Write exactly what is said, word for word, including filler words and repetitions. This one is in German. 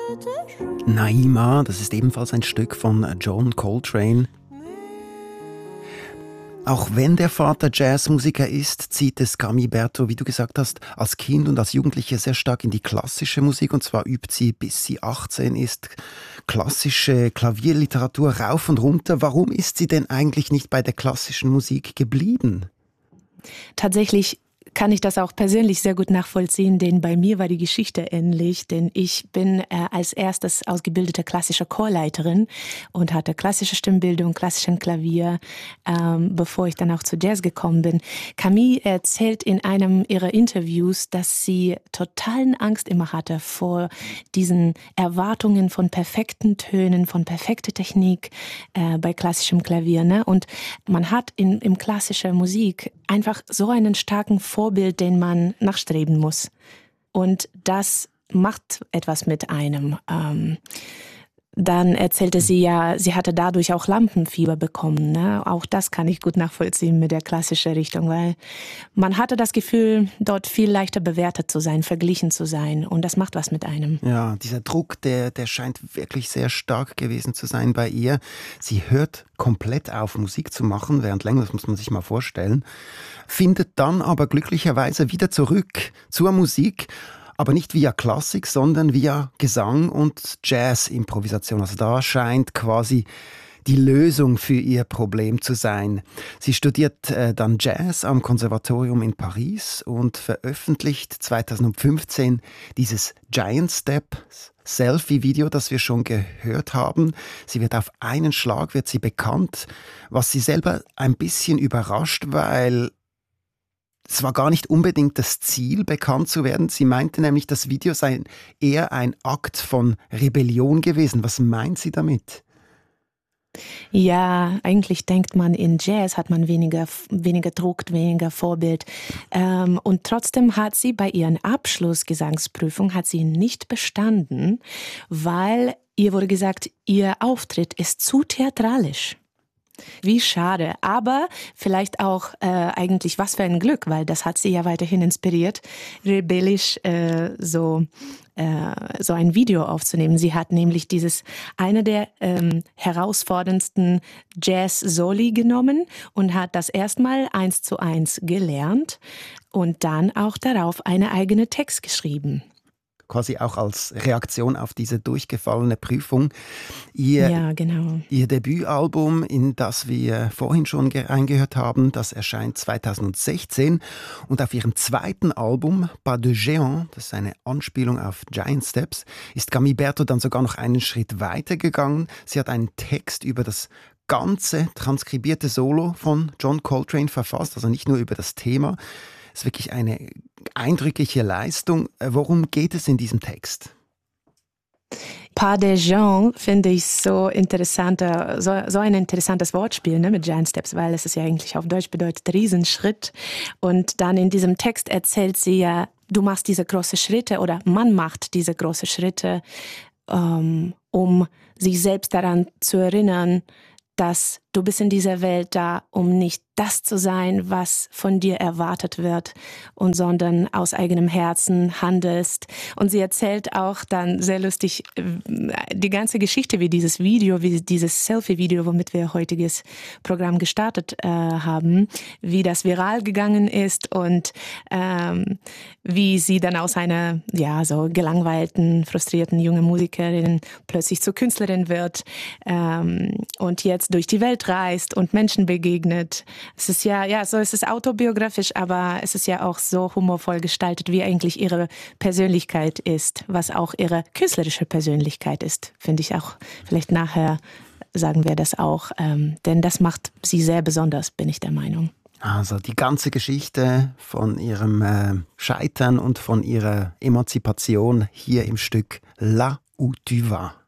Naima, das ist ebenfalls ein Stück von John Coltrane. Auch wenn der Vater Jazzmusiker ist, zieht es Camille Berto, wie du gesagt hast, als Kind und als Jugendliche sehr stark in die klassische Musik. Und zwar übt sie, bis sie achtzehn ist, klassische Klavierliteratur rauf und runter. Warum ist sie denn eigentlich nicht bei der klassischen Musik geblieben? Tatsächlich kann ich das auch persönlich sehr gut nachvollziehen, denn bei mir war die Geschichte ähnlich, denn ich bin äh, als erstes ausgebildete klassische Chorleiterin und hatte klassische Stimmbildung, klassischen Klavier, ähm, bevor ich dann auch zu Jazz gekommen bin. Camille erzählt in einem ihrer Interviews, dass sie totalen Angst immer hatte vor diesen Erwartungen von perfekten Tönen, von perfekter Technik äh, bei klassischem Klavier. Ne? Und man hat in, in klassischer Musik einfach so einen starken Vorbild, den man nachstreben muss. Und das macht etwas mit einem. Ähm, dann erzählte sie ja, sie hatte dadurch auch Lampenfieber bekommen. Ne? Auch das kann ich gut nachvollziehen mit der klassischen Richtung, weil man hatte das Gefühl, dort viel leichter bewertet zu sein, verglichen zu sein. Und das macht was mit einem. Ja, dieser Druck, der, der scheint wirklich sehr stark gewesen zu sein bei ihr. Sie hört komplett auf, Musik zu machen, während länger, das muss man sich mal vorstellen, findet dann aber glücklicherweise wieder zurück zur Musik, aber nicht via Klassik, sondern via Gesang und Jazz-Improvisation. Also da scheint quasi die Lösung für ihr Problem zu sein. Sie studiert äh, dann Jazz am Konservatorium in Paris und veröffentlicht zweitausendfünfzehn dieses Giant Step Selfie-Video, das wir schon gehört haben. Sie wird auf einen Schlag wird sie bekannt, was sie selber ein bisschen überrascht, weil es war gar nicht unbedingt das Ziel, bekannt zu werden. Sie meinte nämlich, das Video sei eher ein Akt von Rebellion gewesen. Was meint sie damit? Ja, eigentlich denkt man, in Jazz hat man weniger, weniger Druck, weniger Vorbild. Ähm, und trotzdem hat sie bei ihren Abschlussgesangsprüfung hat sie nicht bestanden, weil ihr wurde gesagt, ihr Auftritt ist zu theatralisch. Wie schade, aber vielleicht auch äh, eigentlich was für ein Glück, weil das hat sie ja weiterhin inspiriert, rebellisch äh, so äh, so ein Video aufzunehmen. Sie hat nämlich dieses eine der ähm, herausforderndsten Jazz-Soli genommen und hat das erstmal eins zu eins gelernt und dann auch darauf eine eigene Text geschrieben. Quasi auch als Reaktion auf diese durchgefallene Prüfung. Ihr, ja, genau. Ihr Debütalbum, in das wir vorhin schon reingehört haben, das erscheint zweitausendsechzehn. Und auf ihrem zweiten Album, Pas de Géant, das ist eine Anspielung auf Giant Steps, ist Camille Berto dann sogar noch einen Schritt weiter gegangen. Sie hat einen Text über das ganze transkribierte Solo von John Coltrane verfasst, also nicht nur über das Thema. Es ist wirklich eine eindrückliche Leistung. Worum geht es in diesem Text? Pas de Géant finde ich so interessanter, so, so ein interessantes Wortspiel, ne, mit Giant Steps, weil es ist ja eigentlich auf Deutsch bedeutet Riesenschritt. Und dann in diesem Text erzählt sie ja, du machst diese großen Schritte oder man macht diese großen Schritte, ähm, um sich selbst daran zu erinnern, dass du bist in dieser Welt da, um nicht das zu sein, was von dir erwartet wird, und sondern aus eigenem Herzen handelst. Und sie erzählt auch dann sehr lustig die ganze Geschichte, wie dieses Video, wie dieses Selfie-Video, womit wir heutiges Programm gestartet äh, haben, wie das viral gegangen ist und ähm, wie sie dann aus einer ja so gelangweilten, frustrierten jungen Musikerin plötzlich zur Künstlerin wird ähm, und jetzt durch die Welt reist und Menschen begegnet. Es ist ja, ja, so es ist autobiografisch, aber es ist ja auch so humorvoll gestaltet, wie eigentlich ihre Persönlichkeit ist, was auch ihre künstlerische Persönlichkeit ist, finde ich auch. Vielleicht nachher sagen wir das auch, ähm, denn das macht sie sehr besonders, bin ich der Meinung. Also die ganze Geschichte von ihrem äh, Scheitern und von ihrer Emanzipation hier im Stück Là où tu vas.